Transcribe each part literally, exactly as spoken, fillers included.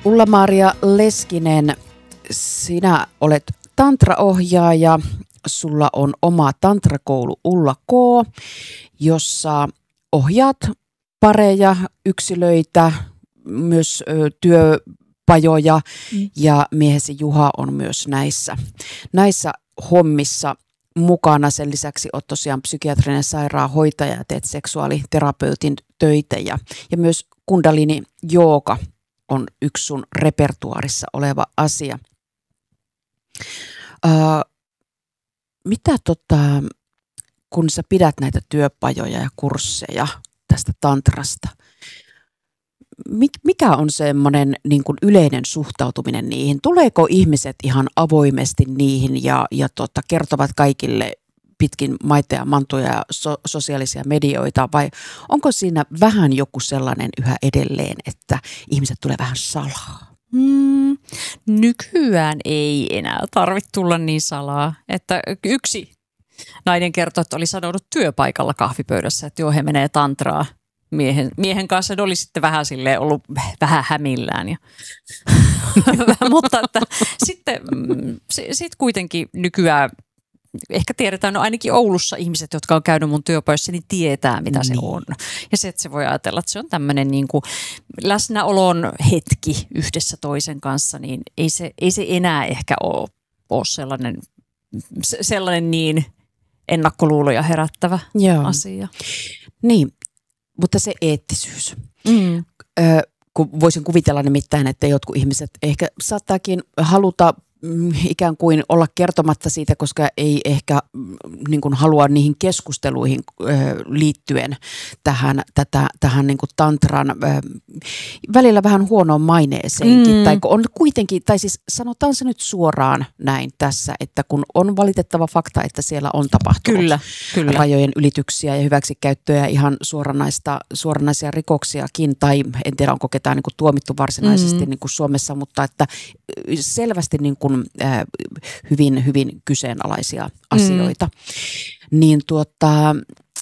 Ulla-Maria Leskinen, sinä olet tantraohjaaja. Sulla on oma tantrakoulu Ulla K, jossa ohjaat pareja, yksilöitä, myös ö, työpajoja mm. ja miehesi Juha on myös näissä, näissä hommissa mukana. Sen lisäksi olet tosiaan psykiatrinen sairaanhoitaja ja teet seksuaaliterapeutin töitä ja, ja myös kundalini jooga on yksi sun repertuaarissa oleva asia. Öö, mitä tota, kun sä pidät näitä työpajoja ja kursseja tästä tantrasta, mikä on semmoinen niin kuin yleinen suhtautuminen niihin? Tuleeko ihmiset ihan avoimesti niihin ja, ja tota, kertovat kaikille pitkin maita ja mantuja ja so, sosiaalisia medioita, vai onko siinä vähän joku sellainen yhä edelleen, että ihmiset tulee vähän salaa? Hmm, nykyään ei enää tarvitse tulla niin salaa, että yksi nainen kertoi, että oli sanonut työpaikalla kahvipöydässä, että joo, he menee tantraa miehen, miehen kanssa. Ne oli sitten vähän silleen ollut vähän hämillään. Ja mutta että sitten sit kuitenkin nykyään ehkä tiedetään, no ainakin Oulussa ihmiset, jotka on käynyt mun työpajoissa, niin tietää, mitä niin se on. Ja se, että se voi ajatella, että se on tämmöinen niin kuin läsnäolon hetki yhdessä toisen kanssa, niin ei se, ei se enää ehkä ole, ole sellainen, sellainen niin ennakkoluuloja herättävä Joo. asia. Niin, mutta se eettisyys. Mm. Ö, kun voisin kuvitella nimittäin, että jotkut ihmiset ehkä saattaakin haluta ikään kuin olla kertomatta siitä, koska ei ehkä niin kuin halua niihin keskusteluihin liittyen tähän, tätä, tähän niin kuin tantran välillä vähän huonoon maineeseenkin. Mm. Tai on kuitenkin, tai siis sanotaan se nyt suoraan näin tässä, että kun on valitettava fakta, että siellä on tapahtunut kyllä, kyllä. rajojen ylityksiä ja hyväksikäyttöä ja ihan suoranaista, suoranaisia rikoksiakin, tai en tiedä onko ketään niin kuin tuomittu varsinaisesti mm. niin kuin Suomessa, mutta että selvästi niin kuin hyvin, hyvin kyseenalaisia asioita. Mm. Niin tuota,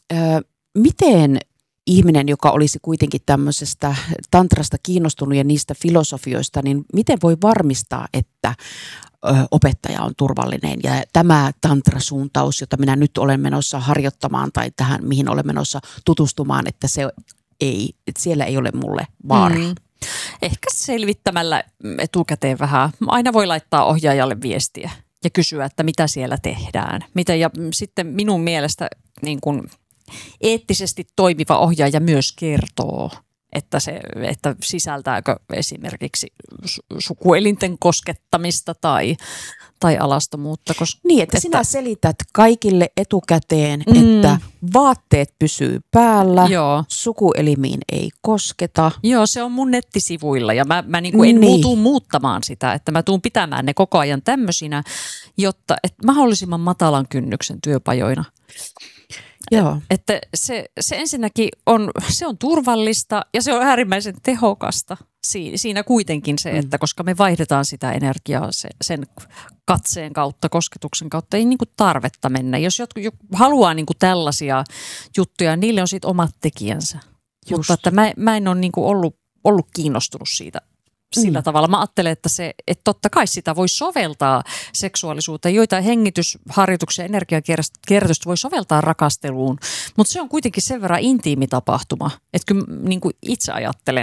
miten ihminen, joka olisi kuitenkin tämmöisestä tantrasta kiinnostunut ja niistä filosofioista, niin miten voi varmistaa, että opettaja on turvallinen ja tämä tantrasuuntaus, jota minä nyt olen menossa harjoittamaan tai tähän, mihin olen menossa tutustumaan, että se ei, että siellä ei ole mulle vaara. Mm. Ehkä selvittämällä etukäteen vähän. Aina voi laittaa ohjaajalle viestiä ja kysyä, että mitä siellä tehdään. Mitä, ja sitten minun mielestä niin kuin eettisesti toimiva ohjaaja myös kertoo, että, se, että sisältääkö esimerkiksi sukuelinten koskettamista tai, tai alastomuutta. Koska, niin, että, että sinä selität kaikille etukäteen, mm. että vaatteet pysyy päällä, joo. sukuelimiin ei kosketa. Joo, se on mun nettisivuilla ja mä, mä niinku en niin. tuu muuttamaan sitä, että mä tuun pitämään ne koko ajan tämmöisinä, jotta että mahdollisimman matalan kynnyksen työpajoina. Joo. Että se, se ensinnäkin on, se on turvallista ja se on äärimmäisen tehokasta. Siinä, siinä kuitenkin se, että koska me vaihdetaan sitä energiaa se, sen katseen kautta, kosketuksen kautta, ei niinku tarvetta mennä. Jos jotkut haluaa niinku tällaisia juttuja, niille on sitten omat tekijänsä. Just. Mutta että mä, mä en ole niinku ollut, ollut kiinnostunut siitä. Sillä mm. tavalla. Mä ajattelen, että, se, että totta kai sitä voi soveltaa seksuaalisuuteen. Joitain hengitysharjoituksia ja energiakierrätystä voi soveltaa rakasteluun, mutta se on kuitenkin sen verran intiimi tapahtuma, että kyllä niin kuin itse ajattelen,